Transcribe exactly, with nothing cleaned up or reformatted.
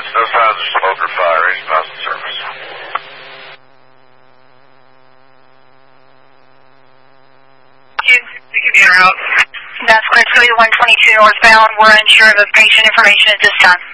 minutes. No signs of smoke or fire. He's past the surface. You're out. That's clear to one twenty-two northbound. We're unsure of the patient information at this time.